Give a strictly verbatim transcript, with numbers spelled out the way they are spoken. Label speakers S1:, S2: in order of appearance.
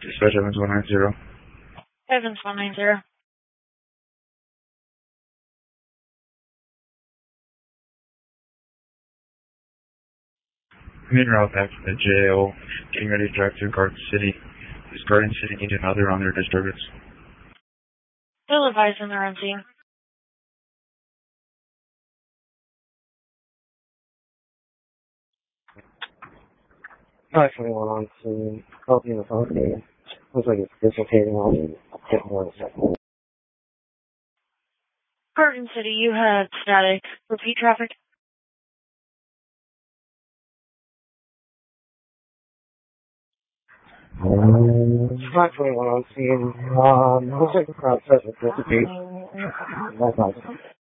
S1: Dispatch Evans one nine zero.
S2: Evans one nine zero.
S1: En route back to the jail, getting ready to drive through Garden City. Does Garden City need another on their disturbance?
S2: Still advising they're on scene.
S3: five twenty-one on scene. Helping the phone name. Looks like it's dislocating on me. Hit more in a second.
S2: Garden City, you have static. Repeat traffic.
S3: five twenty-one on scene. Um, looks like the crowd says it's dislocating. That's not